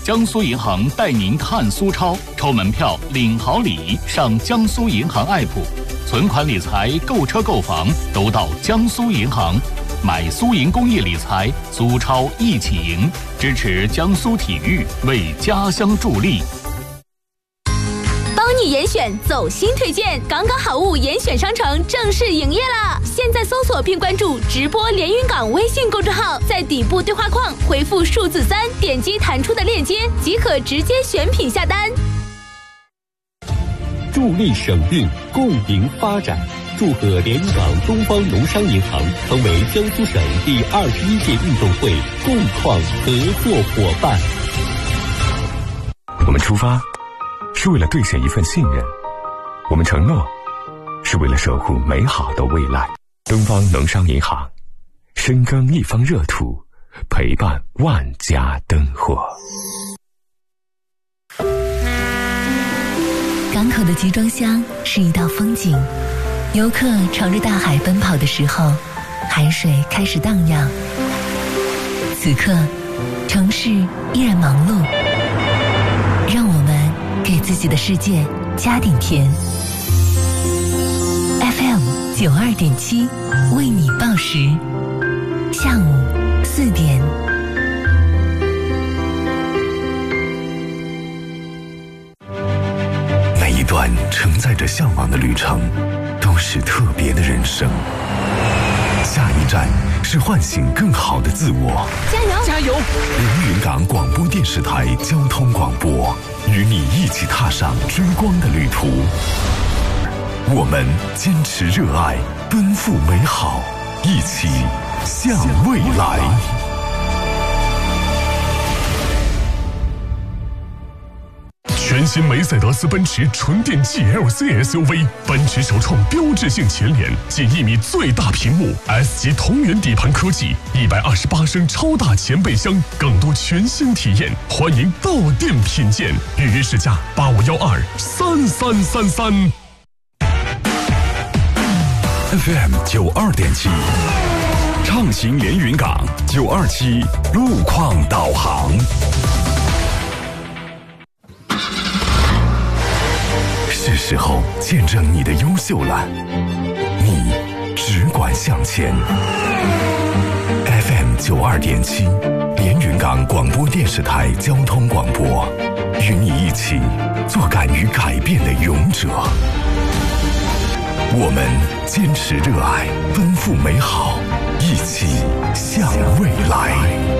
江苏银行带您看苏超，抽门票领好礼，上江苏银行 APP， 存款理财、购车购房都到江苏银行，买苏银公益理财，苏超一起赢，支持江苏体育，为家乡助力。 帮你严选走心推荐，港港好物严选商城正式营业啦！现在搜索并关注直播连云港微信公众号，在底部对话框回复数字3，点击弹出的链接即可直接选品下单。 助力省运，共赢发展。祝贺连云港东方农商银行成为江苏省第21届运动会共创合作伙伴。 我们出发是为了兑现一份信任，我们承诺是为了守护美好的未来。东方农商银行，深耕一方热土，陪伴万家灯火。 港口的集装箱是一道风景，游客朝着大海奔跑的时候，海水开始荡漾。此刻，城市依然忙碌，让我们给自己的世界加点甜。FM 92.7为你报时，下午4点。 每一段承载着向往的旅程，都是特别的人生。下一站是唤醒更好的自我。 加油！ 加油！连云港广播电视台交通广播，与你一起踏上追光的旅途。我们坚持热爱，奔赴美好，一起向未来。 全新梅赛德斯奔驰纯电 GLC SUV， 奔驰首创标志性前脸，近1米最大屏幕 ，S 级同源底盘科技，128升超大前备箱，更多全新体验，欢迎到店品鉴，预约试驾85123333。 FM 92.7，畅行连云港927路况导航。是时候见证你的优秀了，你只管向前。FM 92.7，连云港广播电视台交通广播，与你一起做敢于改变的勇者。我们坚持热爱，奔赴美好，一起向未来。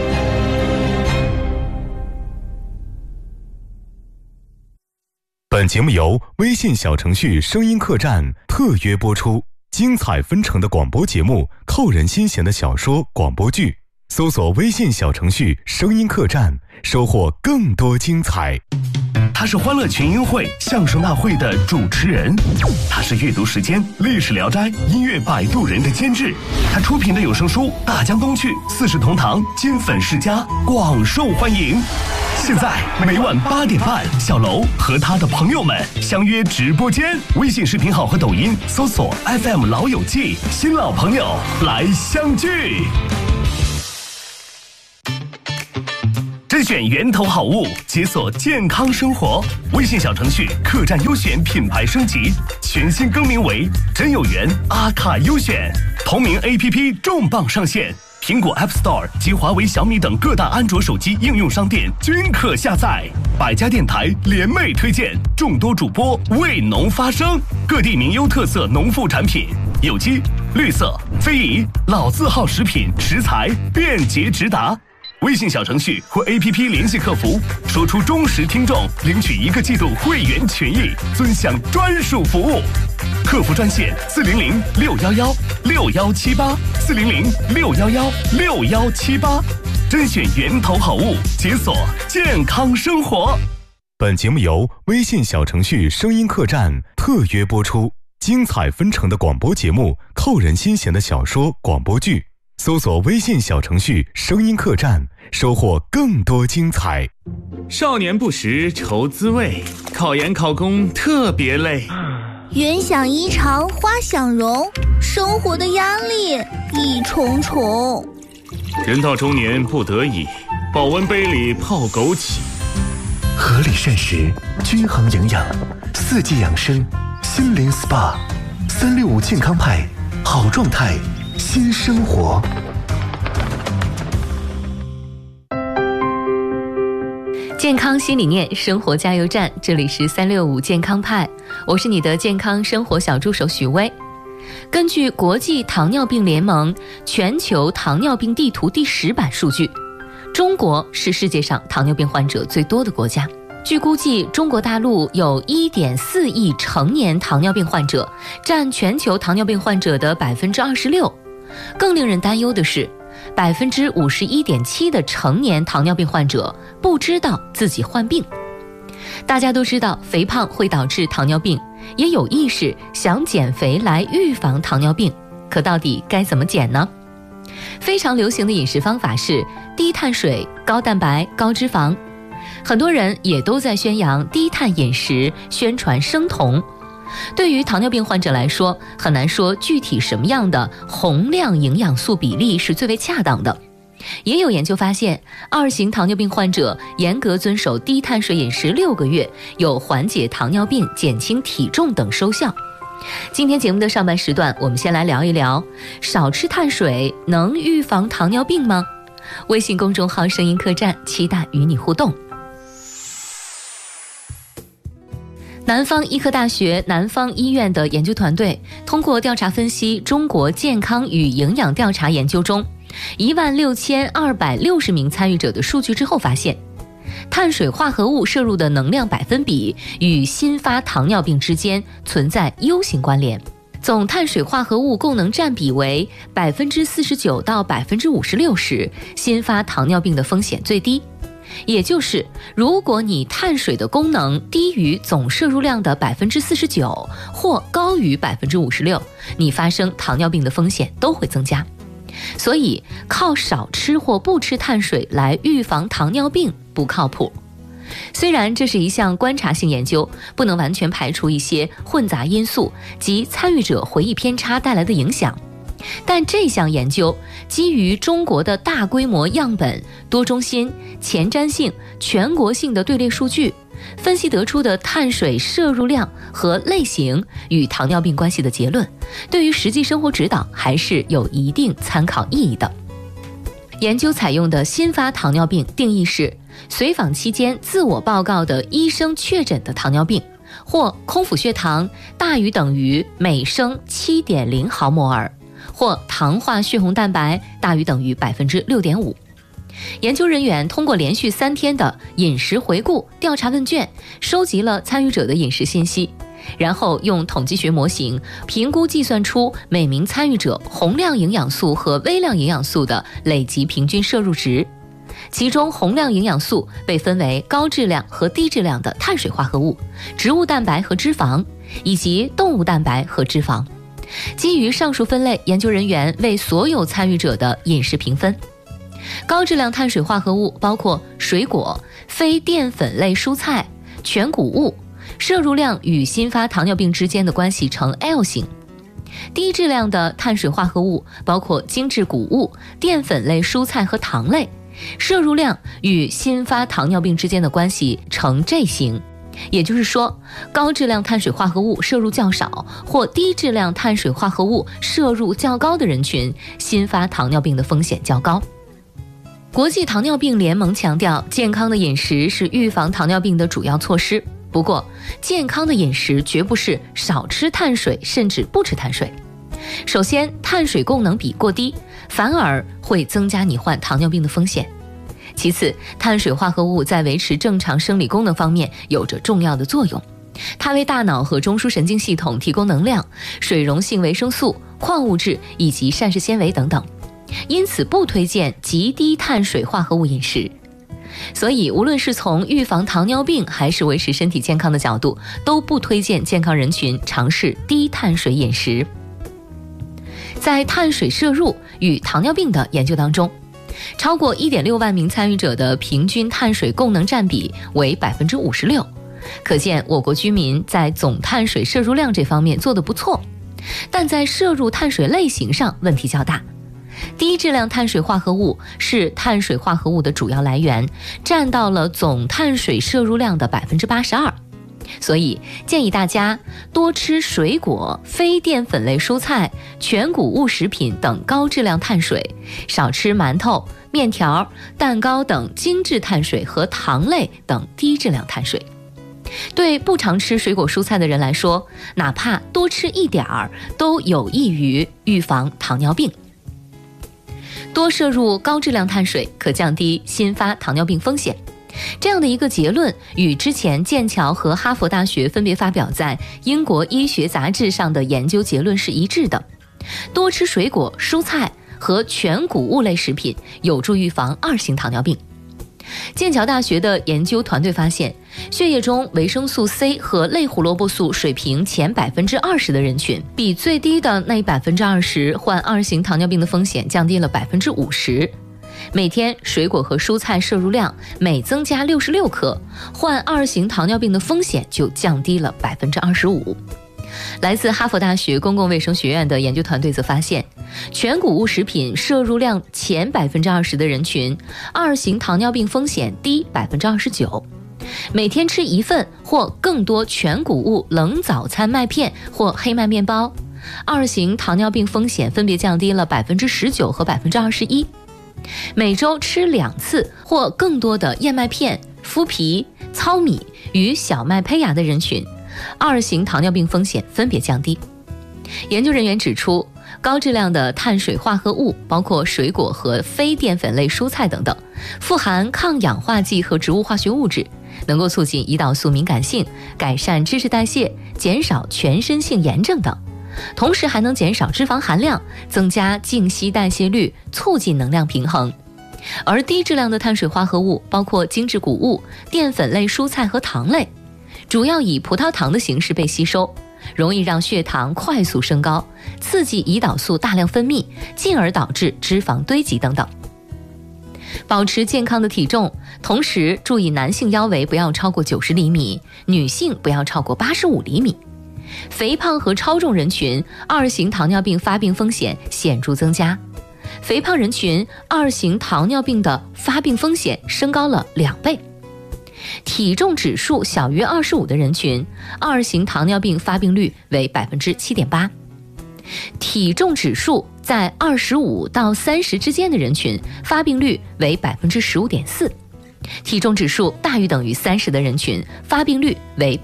本节目由微信小程序声音客栈特约播出，精彩纷呈的广播节目，扣人心弦的小说广播剧，搜索微信小程序声音客栈，收获更多精彩。 他是欢乐群英会相声大会的主持人，他是阅读时间历史聊斋音乐摆渡人的监制，他出品的有声书《大江东去》4世同堂金粉世家广受欢迎。现在每晚8点半，小楼和他的朋友们相约直播间，微信视频号和抖音搜索 FM 老友记，新老朋友来相聚。甄选源头好物，解锁健康生活。微信小程序客栈优选品牌升级，全新更名为真有缘阿卡优选。同名 APP 重磅上线，苹果 App Store 及华为、小米等各大安卓手机应用商店均可下载。百家电台联袂推荐，众多主播为农发声，各地名优特色农副产品，有机、绿色、非遗、老字号食品食材便捷直达。微信小程序或 APP 联系客服，说出忠实听众，领取1个季度会员权益，尊享专属服务。客服专线400-611-6178，400-611-6178，甄选源头好物，解锁健康生活。 本节目由微信小程序声音客栈特约播出，精彩纷呈的广播节目，扣人心弦的小说广播剧，搜索微信小程序声音客栈，收获更多精彩。 少年不识愁滋味，考研考公特别累。 云想衣裳花想容，生活的压力一重重。 人到中年不得已，保温杯里泡枸杞， 合理膳食，均衡营养，四季养生，心灵 SPA， 365健康派，好状态，新生活。 健康新理念，生活加油站，这里是365健康派，我是你的健康生活小助手许巍。根据国际糖尿病联盟全球糖尿病地图第10版数据，中国是世界上糖尿病患者最多的国家。据估计，中国大陆有 1.4 亿成年糖尿病患者，占全球糖尿病患者的 26%。更令人担忧的是，51.7% 的成年糖尿病患者不知道自己患病。大家都知道肥胖会导致糖尿病，也有意识想减肥来预防糖尿病，可到底该怎么减呢？非常流行的饮食方法是低碳水、高蛋白、高脂肪，很多人也都在宣扬低碳饮食，宣传生酮。对于糖尿病患者来说，很难说具体什么样的宏量营养素比例是最为恰当的。也有研究发现，2型糖尿病患者严格遵守低碳水饮食6个月，有缓解糖尿病、减轻体重等收效。今天节目的上半时段，我们先来聊一聊少吃碳水能预防糖尿病吗？微信公众号声音客栈，期待与你互动。南方医科大学南方医院的研究团队通过调查分析中国健康与营养调查研究中16260名参与者的数据之后发现，碳水化合物摄入的能量百分比与新发糖尿病之间存在 U 型关联，总碳水化合物供能占比为 49% 到 56% 时，新发糖尿病的风险最低。也就是如果你碳水的功能低于总摄入量的 49% 或高于 56%， 你发生糖尿病的风险都会增加。所以靠少吃或不吃碳水来预防糖尿病不靠谱。虽然这是一项观察性研究，不能完全排除一些混杂因素及参与者回忆偏差带来的影响，但这项研究基于中国的大规模样本、多中心、前瞻性、全国性的队列数据，分析得出的碳水摄入量和类型与糖尿病关系的结论，对于实际生活指导还是有一定参考意义的。研究采用的新发糖尿病定义是随访期间自我报告的医生确诊的糖尿病，或空腹血糖大于等于每升 7.0 毫摩尔，或糖化血红蛋白大于等于 6.5%。研究人员通过连续3天的饮食回顾调查问卷，收集了参与者的饮食信息，然后用统计学模型评估计算出每名参与者宏量营养素和微量营养素的累计平均摄入值。其中宏量营养素被分为高质量和低质量的碳水化合物、植物蛋白和脂肪，以及动物蛋白和脂肪。基于上述分类，研究人员为所有参与者的饮食评分。高质量碳水化合物包括水果、非淀粉类蔬菜、全谷物，摄入量与新发糖尿病之间的关系呈 L 型。低质量的碳水化合物包括精制谷物、淀粉类蔬菜和糖类，摄入量与新发糖尿病之间的关系呈 J 型。也就是说，高质量碳水化合物摄入较少或低质量碳水化合物摄入较高的人群，新发糖尿病的风险较高。国际糖尿病联盟强调，健康的饮食是预防糖尿病的主要措施。不过，健康的饮食绝不是少吃碳水，甚至不吃碳水。首先，碳水供能比过低，反而会增加你患糖尿病的风险。其次，碳水化合物在维持正常生理功能方面有着重要的作用，它为大脑和中枢神经系统提供能量、水溶性维生素、矿物质以及膳食纤维等等，因此不推荐极低碳水化合物饮食。所以无论是从预防糖尿病还是维持身体健康的角度，都不推荐健康人群尝试低碳水饮食。在碳水摄入与糖尿病的研究当中，超过 1.6 万名参与者的平均碳水供能占比为 56%， 可见我国居民在总碳水摄入量这方面做得不错，但在摄入碳水类型上问题较大。 低质量碳水化合物是碳水化合物的主要来源，占到了总碳水摄入量的 82%。所以建议大家多吃水果、非淀粉类蔬菜、全谷物食品等高质量碳水，少吃馒头、面条、蛋糕等精致碳水和糖类等低质量碳水。对不常吃水果蔬菜的人来说，哪怕多吃一点儿都有益于预防糖尿病。多摄入高质量碳水可降低新发糖尿病风险。这样的一个结论与之前剑桥和哈佛大学分别发表在英国医学杂志上的研究结论是一致的。多吃水果、蔬菜和全谷物类食品有助预防2型糖尿病。剑桥大学的研究团队发现，血液中维生素 C 和类胡萝卜素水平前 20% 的人群，比最低的那 20% 患2型糖尿病的风险降低了 50%。每天水果和蔬菜摄入量每增加66克，患2型糖尿病的风险就降低了 25%。来自哈佛大学公共卫生学院的研究团队则发现，全谷物食品摄入量前 20% 的人群，2型糖尿病风险低 29%。每天吃1份或更多全谷物冷早餐麦片或黑麦面包，2型糖尿病风险分别降低了 19% 和 21%。每周吃2次或更多的燕麦片、麸皮、糙米与小麦胚芽的人群，2型糖尿病风险分别降低。研究人员指出，高质量的碳水化合物包括水果和非淀粉类蔬菜等等，富含抗氧化剂和植物化学物质，能够促进胰岛素敏感性，改善脂质代谢，减少全身性炎症等，同时还能减少脂肪含量，增加净息代谢率，促进能量平衡。而低质量的碳水化合物包括精制谷物、淀粉类蔬菜和糖类，主要以葡萄糖的形式被吸收，容易让血糖快速升高，刺激胰岛素大量分泌，进而导致脂肪堆积等等。保持健康的体重，同时注意男性腰围不要超过90厘米，女性不要超过85厘米。肥胖和超重人群2型糖尿病发病风险显著增加，肥胖人群2型糖尿病的发病风险升高了2倍。体重指数小于25的人群，2型糖尿病发病率为 7.8%。体重指数在25到30之间的人群，发病率为 15.4%。体重指数大于等于30的人群，发病率为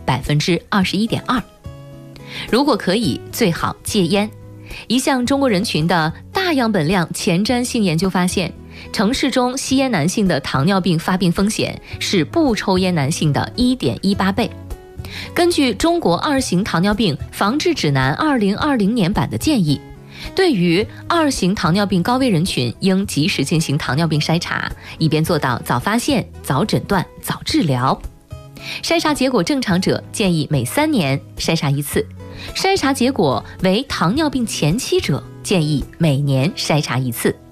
21.2%。如果可以，最好戒烟。一项中国人群的大样本量前瞻性研究发现，城市中吸烟男性的糖尿病发病风险是不抽烟男性的 1.18 倍。根据中国2型糖尿病防治指南2020年版的建议，对于2型糖尿病高危人群，应及时进行糖尿病筛查，以便做到早发现、早诊断、早治疗。筛查结果正常者建议每3年筛查1次，筛查结果为糖尿病前期者建议每年筛查1次。